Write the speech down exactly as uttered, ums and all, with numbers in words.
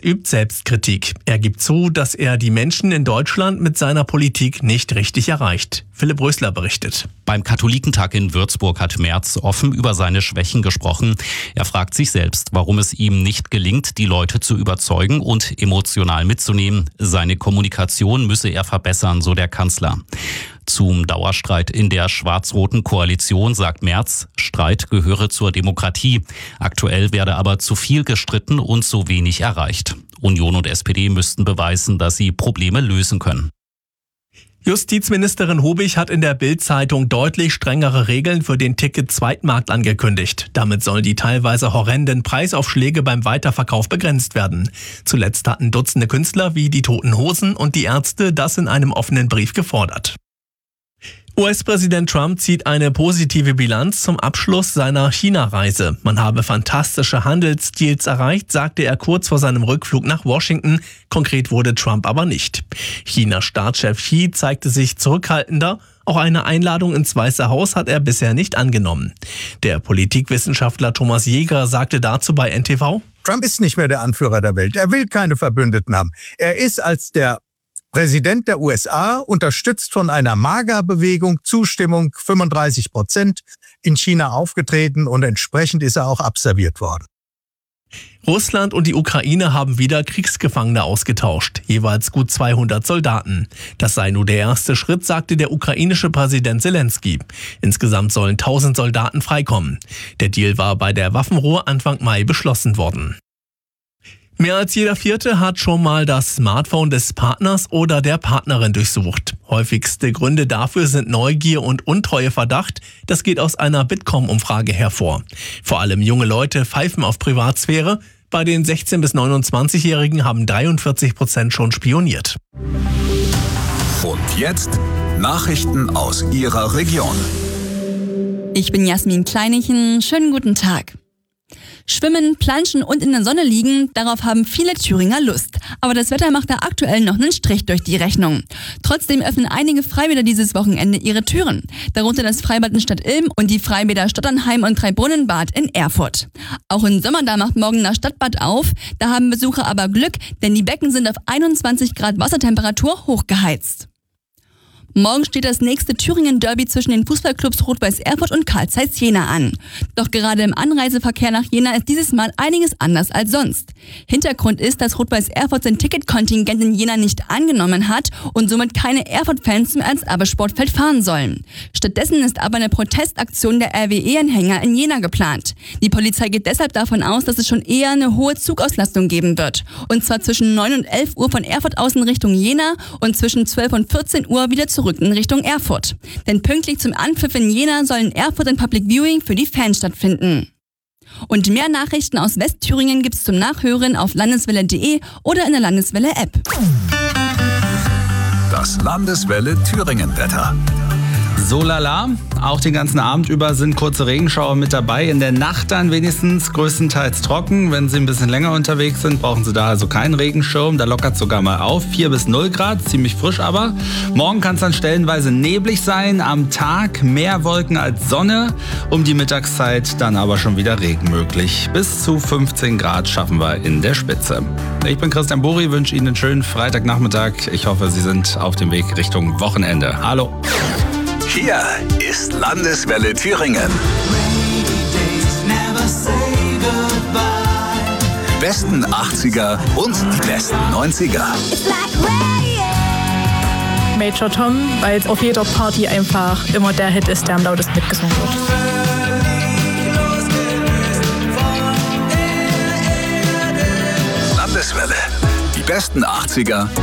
übt Selbstkritik. Er gibt zu, dass er die Menschen in Deutschland mit seiner Politik nicht richtig erreicht. Philipp Rösler berichtet. Beim Katholikentag in Würzburg hat Merz offen über seine Schwächen gesprochen. Er fragt sich selbst, warum es ihm nicht gelingt, die Leute zu überzeugen und emotional mitzunehmen. Seine Kommunikation müsse er verbessern, so der Kanzler. Zum Dauerstreit in der schwarz-roten Koalition sagt Merz, Streit gehöre zur Demokratie. Aktuell werde aber zu viel gestritten und zu wenig erreicht. Union und S P D müssten beweisen, dass sie Probleme lösen können. Justizministerin Hobig hat in der Bild-Zeitung deutlich strengere Regeln für den Ticket-Zweitmarkt angekündigt. Damit sollen die teilweise horrenden Preisaufschläge beim Weiterverkauf begrenzt werden. Zuletzt hatten Dutzende Künstler wie die Toten Hosen und die Ärzte das in einem offenen Brief gefordert. U S-Präsident Trump zieht eine positive Bilanz zum Abschluss seiner China-Reise. Man habe fantastische Handelsdeals erreicht, sagte er kurz vor seinem Rückflug nach Washington. Konkret wurde Trump aber nicht. Chinas Staatschef Xi zeigte sich zurückhaltender. Auch eine Einladung ins Weiße Haus hat er bisher nicht angenommen. Der Politikwissenschaftler Thomas Jäger sagte dazu bei N T V: Trump ist nicht mehr der Anführer der Welt. Er will keine Verbündeten haben. Er ist als der Präsident der U S A, unterstützt von einer MAGA-Bewegung, Zustimmung fünfunddreißig Prozent, in China aufgetreten und entsprechend ist er auch abserviert worden. Russland und die Ukraine haben wieder Kriegsgefangene ausgetauscht, jeweils gut zweihundert Soldaten. Das sei nur der erste Schritt, sagte der ukrainische Präsident Zelensky. Insgesamt sollen tausend Soldaten freikommen. Der Deal war bei der Waffenruhe Anfang Mai beschlossen worden. Mehr als jeder Vierte hat schon mal das Smartphone des Partners oder der Partnerin durchsucht. Häufigste Gründe dafür sind Neugier und Untreueverdacht. Das geht aus einer Bitkom-Umfrage hervor. Vor allem junge Leute pfeifen auf Privatsphäre. Bei den sechzehn- bis neunundzwanzigjährigen haben dreiundvierzig Prozent schon spioniert. Und jetzt Nachrichten aus Ihrer Region. Ich bin Jasmin Kleinichen. Schönen guten Tag. Schwimmen, planschen und in der Sonne liegen, darauf haben viele Thüringer Lust. Aber das Wetter macht da aktuell noch einen Strich durch die Rechnung. Trotzdem öffnen einige Freibäder dieses Wochenende ihre Türen. Darunter das Freibad in Stadtilm und die Freibäder Stotternheim und Dreibrunnenbad in Erfurt. Auch in Sömmerda macht morgen das Stadtbad auf. Da haben Besucher aber Glück, denn die Becken sind auf einundzwanzig Grad Wassertemperatur hochgeheizt. Morgen steht das nächste Thüringen-Derby zwischen den Fußballclubs Rot-Weiß Erfurt und Carl Zeiss Jena an. Doch gerade im Anreiseverkehr nach Jena ist dieses Mal einiges anders als sonst. Hintergrund ist, dass Rot-Weiß Erfurt sein Ticketkontingent in Jena nicht angenommen hat und somit keine Erfurt-Fans zum Ernst-Abbe-Sportfeld fahren sollen. Stattdessen ist aber eine Protestaktion der R W E-Anhänger in Jena geplant. Die Polizei geht deshalb davon aus, dass es schon eher eine hohe Zugauslastung geben wird. Und zwar zwischen neun und elf Uhr von Erfurt aus in Richtung Jena und zwischen zwölf und vierzehn Uhr wieder zurück in Richtung Erfurt. Denn pünktlich zum Anpfiff in Jena sollen Erfurt ein Public Viewing für die Fans stattfinden. Und mehr Nachrichten aus Westthüringen gibt's zum Nachhören auf landeswelle punkt de oder in der Landeswelle-App. Das Landeswelle Thüringen-Wetter. So lala, auch den ganzen Abend über sind kurze Regenschauer mit dabei. In der Nacht dann wenigstens größtenteils trocken. Wenn Sie ein bisschen länger unterwegs sind, brauchen Sie da also keinen Regenschirm. Da lockert es sogar mal auf. vier bis null Grad, ziemlich frisch aber. Morgen kann es dann stellenweise neblig sein. Am Tag mehr Wolken als Sonne. Um die Mittagszeit dann aber schon wieder Regen möglich. Bis zu fünfzehn Grad schaffen wir in der Spitze. Ich bin Christian Buri, wünsche Ihnen einen schönen Freitagnachmittag. Ich hoffe, Sie sind auf dem Weg Richtung Wochenende. Hallo. Hier ist Landeswelle Thüringen. Die besten achtziger und die besten neunziger. Major Tom, weil es auf jeder Party einfach immer der Hit ist, der am lautesten mitgesungen wird. Landeswelle. Die besten achtziger